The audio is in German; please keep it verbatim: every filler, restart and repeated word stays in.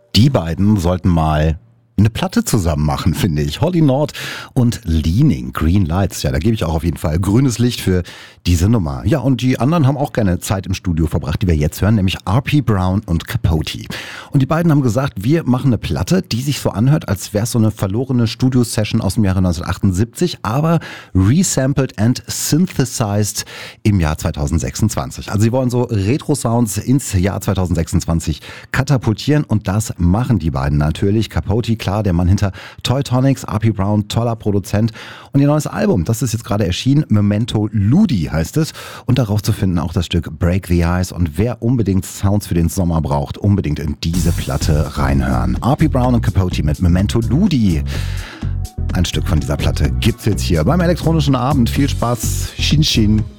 Die beiden sollten mal eine Platte zusammen machen, finde ich. Holly Nord und Leaning, Green Lights. Ja, da gebe ich auch auf jeden Fall grünes Licht für diese Nummer. Ja, und die anderen haben auch gerne Zeit im Studio verbracht, die wir jetzt hören, nämlich R P Brown und Capote. Und die beiden haben gesagt, wir machen eine Platte, die sich so anhört, als wäre es so eine verlorene Studio-Session aus dem Jahre neunzehnhundertachtundsiebzig, aber resampled and synthesized im Jahr zweitausendsechsundzwanzig. Also sie wollen so Retro-Sounds ins Jahr zweitausendsechsundzwanzig katapultieren und das machen die beiden natürlich. Capote, klar, der Mann hinter Toy Tonics, R P Brown, toller Produzent. Und ihr neues Album, das ist jetzt gerade erschienen, Memento Ludi heißt es. Und darauf zu finden auch das Stück Break the Ice. Und wer unbedingt Sounds für den Sommer braucht, unbedingt in diese Platte reinhören. R P Brown und Capote mit Memento Ludi. Ein Stück von dieser Platte gibt's jetzt hier beim elektronischen Abend. Viel Spaß. Shin Shin.